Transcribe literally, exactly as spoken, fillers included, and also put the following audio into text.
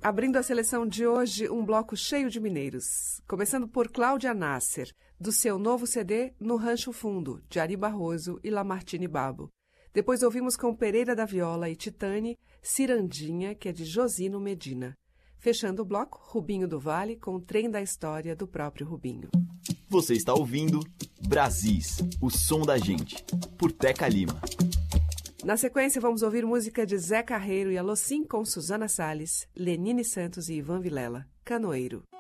Abrindo a seleção de hoje, um bloco cheio de mineiros. Começando por Cláudia Nasser, do seu novo C D No Rancho Fundo, de Ari Barroso e Lamartine Babo. Depois ouvimos com Pereira da Viola e Titane, Cirandinha, que é de Josino Medina. Fechando o bloco, Rubinho do Vale, com o Trem da História do próprio Rubinho. Você está ouvindo Brasis, o som da gente, por Teca Lima. Na sequência, vamos ouvir música de Zé Carreiro e Alocim com Susana Salles, Lenine Santos e Ivan Vilela, Canoeiro.